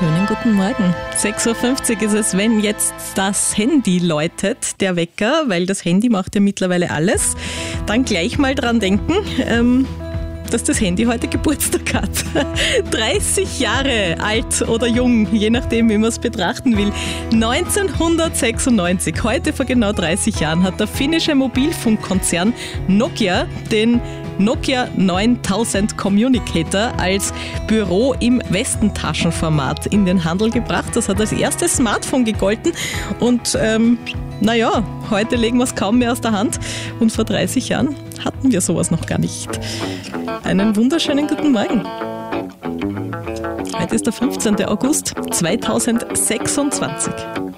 Schönen guten Morgen. 6.50 Uhr ist es, wenn jetzt das Handy läutet, der Wecker, weil das Handy macht ja mittlerweile alles. Dann gleich mal dran denken, dass das Handy heute Geburtstag hat. 30 Jahre alt oder jung, je nachdem, wie man es betrachten will. 1996, heute vor genau 30 Jahren, hat der finnische Mobilfunkkonzern Nokia den Nokia 9000 Communicator als Büro im Westentaschenformat in den Handel gebracht. Das hat als erstes Smartphone gegolten und heute legen wir es kaum mehr aus der Hand und vor 30 Jahren hatten wir sowas noch gar nicht. Einen wunderschönen guten Morgen. Heute ist der 15. August 2026.